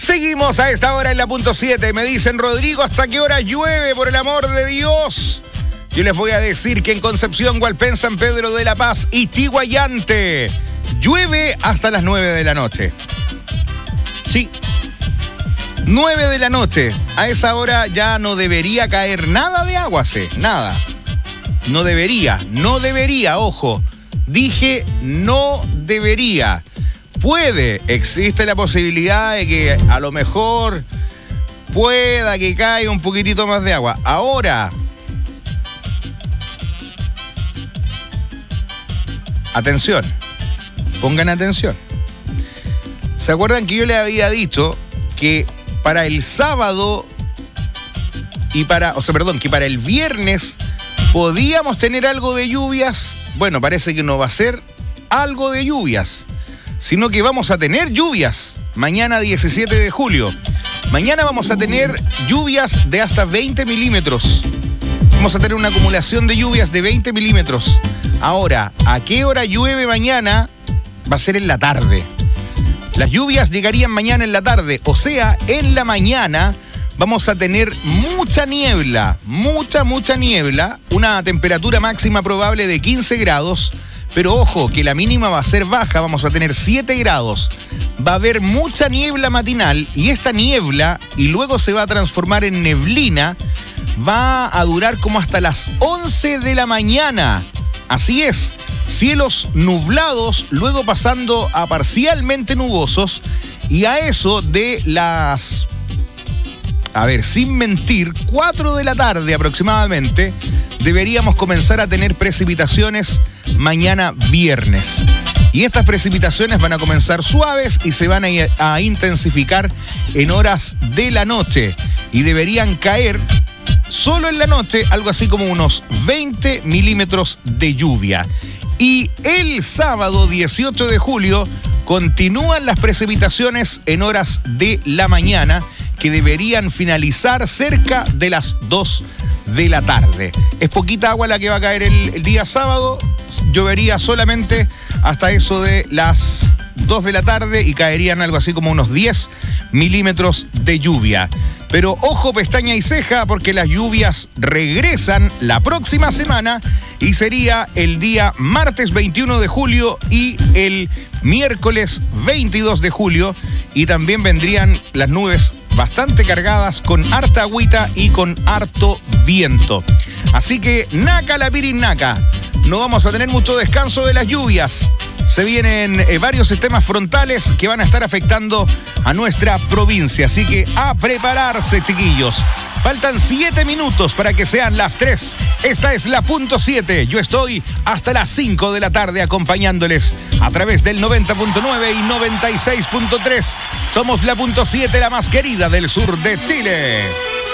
Seguimos a esta hora en la punto 7. Me dicen, Rodrigo, ¿hasta qué hora llueve, por el amor de Dios? Yo les voy a decir que en Concepción, Hualpén, San Pedro de la Paz y Chiguayante llueve hasta las 9 de la noche. Sí, 9 de la noche. A esa hora ya no debería caer nada de agua, nada. No debería, ojo. Dije no debería. Existe la posibilidad de que a lo mejor pueda que caiga un poquitito más de agua. Ahora, atención, pongan atención. ¿Se acuerdan que yo les había dicho que para el sábado que para el viernes podíamos tener algo de lluvias? Bueno, parece que no va a ser algo de lluvias, sino que vamos a tener lluvias mañana 17 de julio. Mañana vamos a tener lluvias de hasta 20 milímetros. Vamos a tener una acumulación de lluvias de 20 milímetros. Ahora, ¿a qué hora llueve mañana? Va a ser en la tarde. Las lluvias llegarían mañana en la tarde, o sea, en la mañana vamos a tener mucha niebla, mucha niebla, una temperatura máxima probable de 15 grados, pero ojo, que la mínima va a ser baja, vamos a tener 7 grados. Va a haber mucha niebla matinal y esta niebla, y luego se va a transformar en neblina, va a durar como hasta las 11 de la mañana. Así es, cielos nublados, luego pasando a parcialmente nubosos, y a eso de las, sin mentir, 4 de la tarde aproximadamente, deberíamos comenzar a tener precipitaciones mañana viernes. Y estas precipitaciones van a comenzar suaves y se van a intensificar en horas de la noche. Y deberían caer solo en la noche algo así como unos 20 milímetros de lluvia. Y el sábado 18 de julio continúan las precipitaciones en horas de la mañana, que deberían finalizar cerca de las 2 de la tarde. Es poquita agua la que va a caer el día sábado. Llovería solamente hasta eso de las 2 de la tarde y caerían algo así como unos 10 milímetros de lluvia. Pero ojo, pestaña y ceja, porque las lluvias regresan la próxima semana y sería el día martes 21 de julio y el miércoles 22 de julio. Y también vendrían las nubes bastante cargadas con harta agüita y con harto viento. Así que naca la pirinaca. No vamos a tener mucho descanso de las lluvias. Se vienen varios sistemas frontales que van a estar afectando a nuestra provincia. Así que a prepararse, chiquillos. Faltan 7 minutos para que sean las 3. Esta es la punto 7. Yo estoy hasta las 5 de la tarde acompañándoles a través del 90.9 y 96.3. Somos la punto 7, la más querida del sur de Chile.